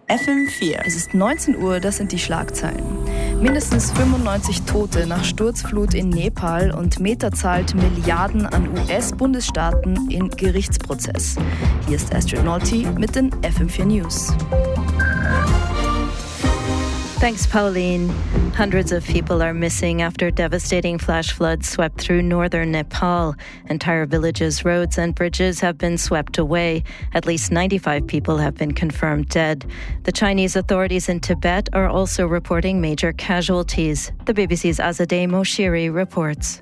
FM4. Es ist 19 Uhr, das sind die Schlagzeilen. Mindestens 95 Tote nach Sturzflut in Nepal und Meta zahlt Milliarden an US-Bundesstaaten in Gerichtsprozess. Hier ist Astrid Nolte mit den FM4 News. Thanks, Pauline. Hundreds of people are missing after devastating flash floods swept through northern Nepal. Entire villages, roads and bridges have been swept away. At least 95 people have been confirmed dead. The Chinese authorities in Tibet are also reporting major casualties. The BBC's Azadeh Moshiri reports.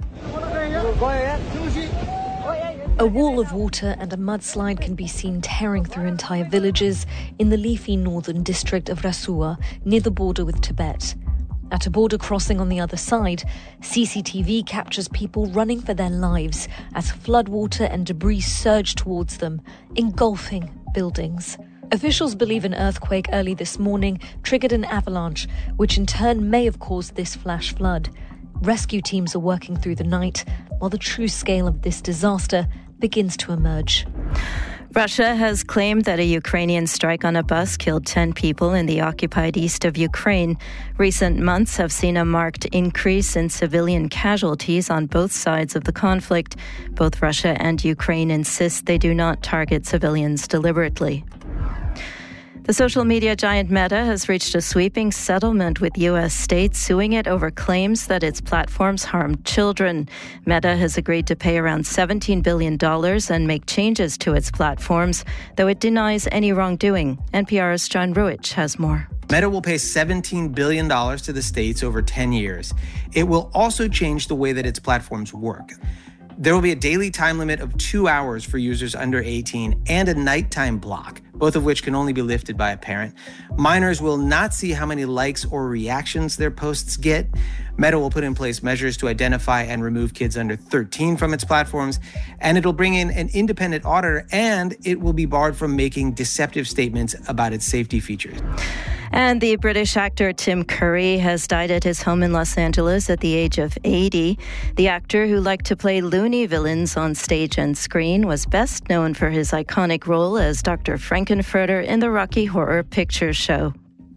A wall of water and a mudslide can be seen tearing through entire villages in the leafy northern district of Rasuwa, near the border with Tibet. At a border crossing on the other side, CCTV captures people running for their lives as floodwater and debris surge towards them, engulfing buildings. Officials believe an earthquake early this morning triggered an avalanche, which in turn may have caused this flash flood. Rescue teams are working through the night, while the true scale of this disaster begins to emerge. Russia has claimed that a Ukrainian strike on a bus killed 10 people in the occupied east of Ukraine. Recent months have seen a marked increase in civilian casualties on both sides of the conflict. Both Russia and Ukraine insist they do not target civilians deliberately. The social media giant Meta has reached a sweeping settlement with U.S. states suing it over claims that its platforms harmed children. Meta has agreed to pay around $17 billion and make changes to its platforms, though it denies any wrongdoing. NPR's John Ruich has more. Meta will pay $17 billion to the states over 10 years. It will also change the way that its platforms work. There will be a daily time limit of 2 hours for users under 18 and a nighttime block, both of which can only be lifted by a parent. Minors will not see how many likes or reactions their posts get. Meta will put in place measures to identify and remove kids under 13 from its platforms, and it'll bring in an independent auditor, and it will be barred from making deceptive statements about its safety features. And the British actor Tim Curry has died at his home in Los Angeles at the age of 80. The actor, who liked to play loony villains on stage and screen, was best known for his iconic role as Dr. Frankenfurter in the Rocky Horror Picture Show.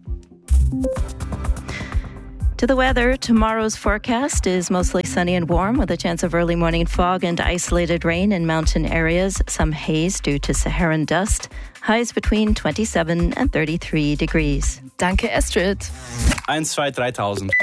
To the weather, tomorrow's forecast is mostly sunny and warm with a chance of early morning fog and isolated rain in mountain areas, some haze due to Saharan dust, highs between 27 and 33 degrees. Danke, Astrid. 1, 2, 3000. 1,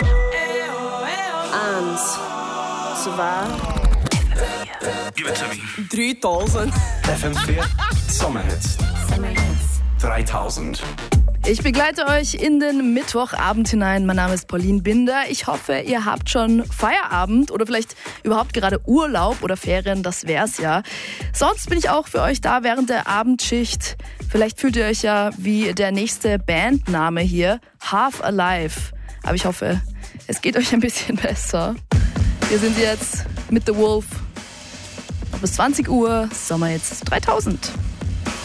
2, Give it to me. 3000. FM4 Sommerhits. 3000. Ich begleite euch in den Mittwochabend hinein. Mein Name ist Pauline Binder. Ich hoffe, ihr habt schon Feierabend oder vielleicht überhaupt gerade Urlaub oder Ferien. Das wär's ja. Sonst bin ich auch für euch da während der Abendschicht. Vielleicht fühlt ihr euch ja wie der nächste Bandname hier, Half Alive. Aber ich hoffe, es geht euch ein bisschen besser. Wir sind jetzt mit The Wolf. Bis 20 Uhr, Sommerhits 3000.